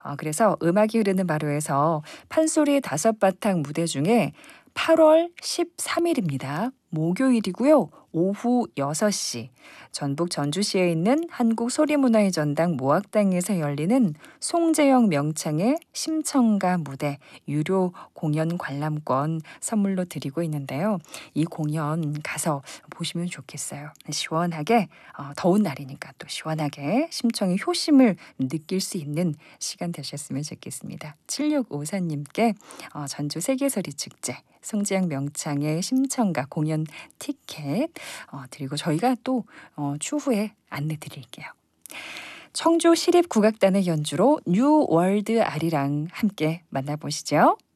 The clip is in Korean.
그래서 음악이 흐르는 마루에서 판소리 다섯 바탕 무대 중에 8월 13일입니다. 목요일이고요. 오후 6시 전북 전주시에 있는 한국소리문화의 전당 모악당에서 열리는 송재영 명창의 심청가 무대 유료 공연 관람권 선물로 드리고 있는데요. 이 공연 가서 보시면 좋겠어요. 시원하게 더운 날이니까 또 시원하게 심청의 효심을 느낄 수 있는 시간 되셨으면 좋겠습니다. 7654님께 전주 세계소리 축제 송재영 명창의 심청가 공연 티켓 드리고 저희가 또 추후에 안내 드릴게요. 청주 시립국악단의 연주로 뉴 월드 아리랑 함께 만나보시죠.